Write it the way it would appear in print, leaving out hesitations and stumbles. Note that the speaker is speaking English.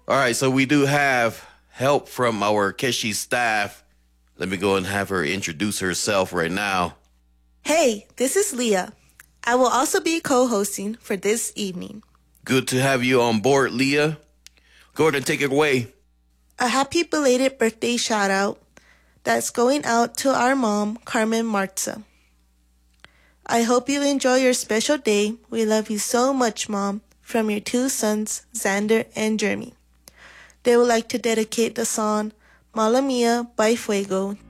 All right, so we do have help from our Keshi staff. Let me go and have her introduce herself right now. Hey, this is Leah. I will also be co-hosting for this evening. Good to have you on board, Leah. Go ahead and take it away. A happy belated birthday shout out that's going out to our mom, Carmen Marza. I hope you enjoy your special day. We love you so much, Mom. From your two sons, Xander and Jeremy. They would like to dedicate the song Mala Mia by Fuego